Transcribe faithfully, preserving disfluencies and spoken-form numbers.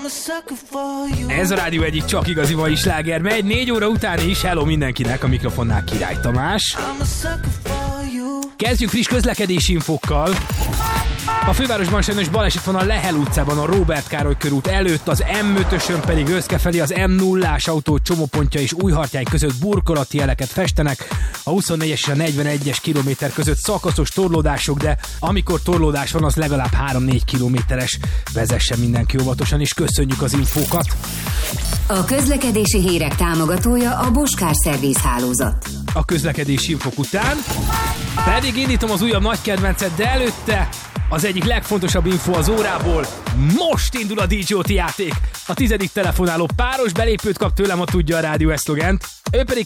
Ez a rádió egyik csak igazi mai sláger megy, négy óra után is. Hello mindenkinek, a mikrofonnál Király Tamás. Kezdjük friss közlekedési infókkal. A fővárosban sajnos baleset van a Lehel utcában, a Róbert Károly körút előtt, az em ötösön pedig Őszke felé az em nullás autó csomópontja és Újhartyány között burkolati jeleket festenek. A huszonnégyes és a negyvenegyes kilométer között szakaszos torlódások, de amikor torlódás van, az legalább három-négy kilométeres. Vezessen mindenki óvatosan, és köszönjük az infókat. A közlekedési hírek támogatója a Boskár Szerviz Hálózat. A közlekedési infók után pedig indítom az újabb nagy kedvencet, de előtte az egyik legfontosabb info az órából. Most indul a dé jé o té játék. A tizedik telefonáló páros belépőt kap tőlem, ha tudja a rádió eszlogent. Ő pedig